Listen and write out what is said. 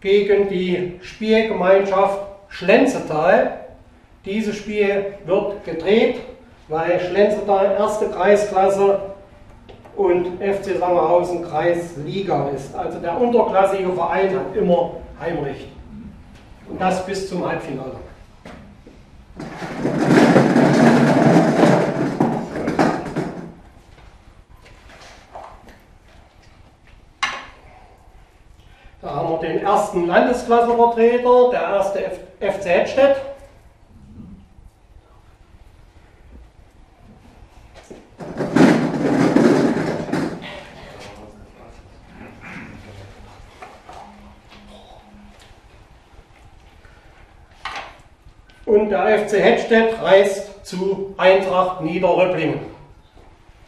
gegen die Spielgemeinschaft Schlenzetal. Dieses Spiel wird gedreht, weil Schlenzetal erste Kreisklasse und FC Sangerhausen Kreisliga ist. Also der unterklassige Verein hat immer Heimrecht. Und das bis zum Halbfinale. Da haben wir den ersten Landesklassenvertreter, der erste FC Hettstedt. Und der FC Hettstedt reist zu Eintracht Niederröpplingen.